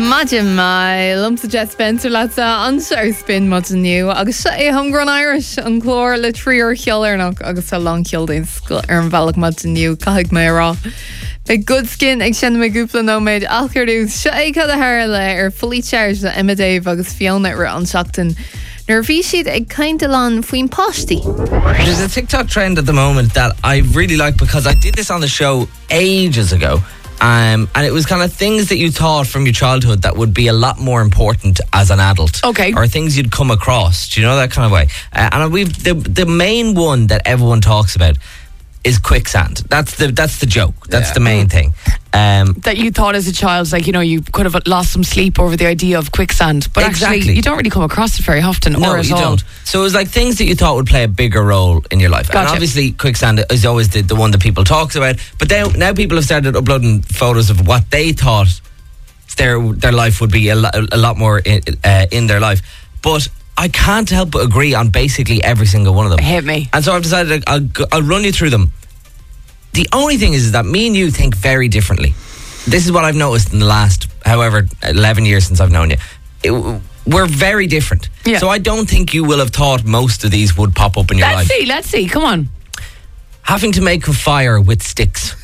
Imagine my lumps of Jet Spencer let's an show spin much new agus sé hungry an Irish an chlór le tríor cheolernach agus a long childin an bhealach much new caig mé rá. Be good skin ag sin me gúpla nóméid alcharú sé cad a hair le fully charged le Emma Dave agus Fiona ar an seachtain. Nervy sheet ag kind of lan fuin posty. There's a TikTok trend at the moment that I really like because I did this on the show ages ago. And it was kind of things that you thought from your childhood that would be a lot more important as an adult. Okay. Or things you'd come across. Do you know that kind of way? And the main one that everyone talks about is quicksand. That's the joke. That's the main thing. That you thought as a child, like, you know, you could have lost some sleep over the idea of quicksand. But actually, you don't really come across it very often. No, or at you all. don't. So it was like things that you thought would play a bigger role in your life. Gotcha. And obviously, quicksand is always the one that people talk about. But now people have started uploading photos of what they thought their life would be a lot more in their life. But I can't help but agree on basically every single one of them. Hit me. And so I've decided I'll run you through them. The only thing is that me and you think very differently. This is what I've noticed in the last, 11 years since I've known you. We're very different. Yeah. So I don't think you will have thought most of these would pop up in your life. Let's see. Come on. Having to make a fire with sticks.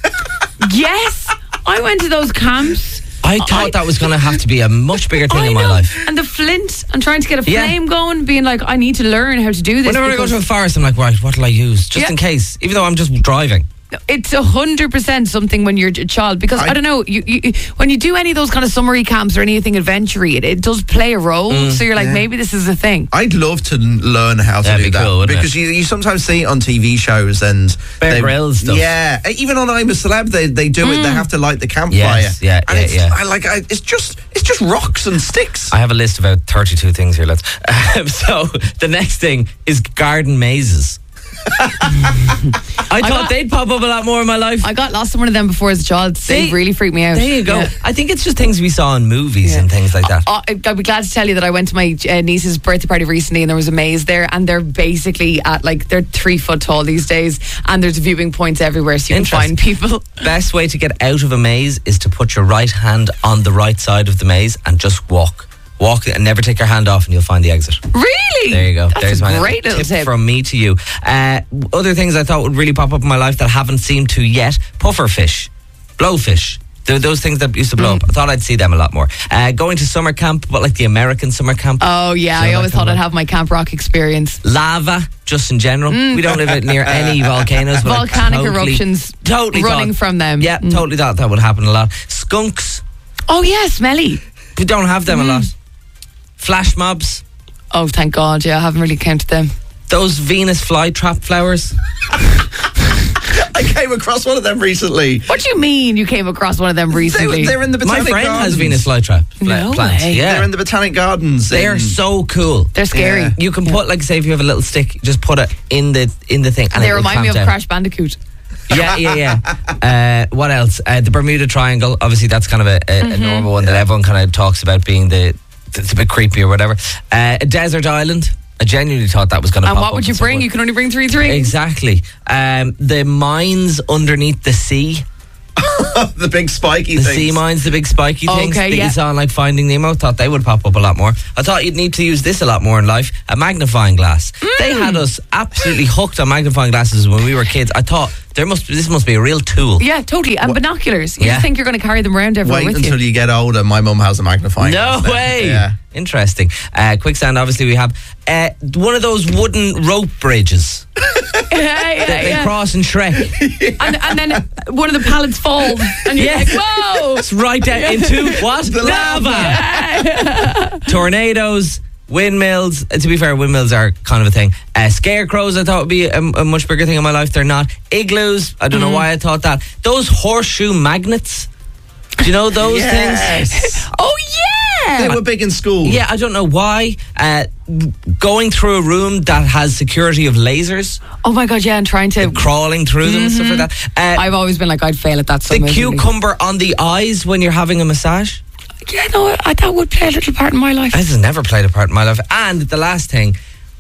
Yes. I went to those camps. I thought that was going to have to be a much bigger thing in my life. And the flint and trying to get a flame going, being like, I need to learn how to do this. Whenever I go to a forest, I'm like, right, what'll I use? Just in case. Even though I'm just driving. It's 100% something when you're a child, because I don't know, you when you do any of those kind of summery camps or anything adventure-y, it does play a role. So you're like, maybe this is a thing. I'd love to learn how to do that, cool, because you sometimes see it on TV shows and Bear Grylls stuff. Yeah, even on I'm a Celeb, they do it. They have to light the campfire. Yes, yeah, and yeah. It's just rocks and sticks. I have a list of about 32 things here. So the next thing is garden mazes. I thought they'd pop up a lot more in my life. I got lost in one of them before as a child. They really freaked me out. There you go. Yeah. I think it's just things we saw in movies and things like that. I'd be glad to tell you that I went to my niece's birthday party recently, and there was a maze there, and they're basically they're 3 foot tall these days, and there's viewing points everywhere, so you can find people. Best way to get out of a maze is to put your right hand on the right side of the maze and just walk and never take your hand off, and you'll find the exit. Really? There you go. That's There's a my great little tip from me to you. Other things I thought would really pop up in my life that haven't seemed to yet: pufferfish, blowfish. Those things that used to blow up. I thought I'd see them a lot more. Going to summer camp, but like the American summer camp. Oh yeah, I always thought I'd have my Camp Rock experience. Lava, just in general. We don't live near any volcanoes. But volcanic eruptions. Totally running from them. Yeah, totally thought that would happen a lot. Skunks. Oh yeah, smelly. We don't have them a lot. Flash mobs. Oh, thank God. Yeah, I haven't really counted them. Those Venus flytrap flowers. I came across one of them recently. What do you mean you came across one of them recently? They're in the Botanic My friend Gardens. has Venus flytrap No plants. way. Yeah. They're in the Botanic Gardens. They're so cool. They're scary. Yeah. You can put, like, say if you have a little stick, just put it in the thing, and They it will remind me clamp of down. Crash Bandicoot. Yeah. What else? The Bermuda Triangle. Obviously, that's kind of a normal one that everyone kind of talks about being it's a bit creepy or whatever. A desert island. I genuinely thought that was going to pop And up. what would you bring? You can only bring 3 things. Exactly. The mines underneath the sea. The big spiky The things. sea mines, the big spiky things that yeah. you saw in like Finding Nemo. Thought they would pop up a lot more. I thought you'd need to use this a lot more in life. A magnifying glass. They had us absolutely hooked on magnifying glasses when we were kids. I thought this must be a real tool. Yeah, totally. And binoculars. You just think you're going to carry them around everywhere Wait with until you. you get older. My mum has a magnifying glass. No now. way. Yeah. Interesting. Quicksand, obviously, we have one of those wooden rope bridges they cross in Shrek. And then one of the pallets falls, and you're like, whoa! It's right down into what? The lava. Tornadoes. Windmills. To be fair, windmills are kind of a thing. Scarecrows, I thought would be a much bigger thing in my life. They're not. Igloos, I don't know why I thought that. Those horseshoe magnets. Do you know those things? Oh, yeah! They were big in school. Yeah, I don't know why. Going through a room that has security of lasers. Oh my God, yeah, and trying to... Crawling through them and stuff like that. I've always been like, I'd fail at that so the miserably. cucumber on the eyes when you're having a massage. Yeah, no, that would play a little part in my life. This has never played a part in my life. And the last thing,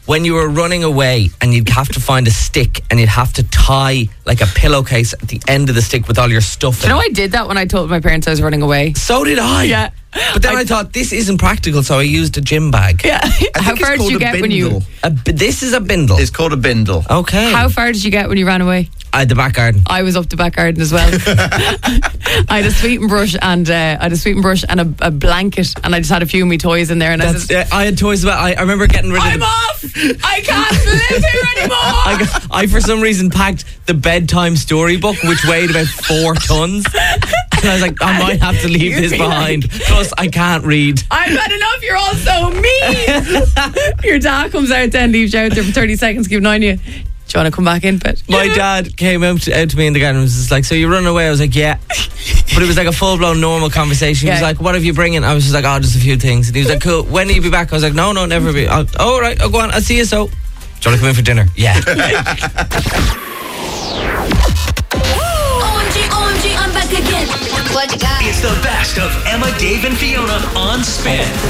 when you were running away and you'd have to find a stick and you'd have to tie like a pillowcase at the end of the stick with all your stuff You in. know, I did that when I told my parents I was running away. So did I. Yeah. But then I thought, this isn't practical, so I used a gym bag. Yeah. How far did you get when you? This is a bindle. It's called a bindle. Okay. How far did you get when you ran away? The back garden. I was up the back garden as well. I had a sweeping brush and a blanket, and I just had a few of my toys in there. And I had toys about. I remember getting rid of I'm them. off. I can't live here anymore. I for some reason packed the bedtime storybook, which weighed about 4 tons. And I was like, I might have to leave this behind. Plus, I can't read. I've had enough. You're all so mean. Your dad comes out then, leaves you out there for 30 seconds, keep an eye on you. Do you want to come back in? But My dad came out to me in the garden and was just like, so you're running away? I was like, yeah. But it was like a full-blown normal conversation. He was Yeah. like, what have you bringing? I was just like, oh, just a few things. And he was like, cool, when will you be back? I was like, no, never be. Oh, right, I'll go on, I'll see you so. Do you want to come in for dinner? Yeah. OMG, I'm back again. What you got? It's the best of Emma, Dave, and Fiona on Spin.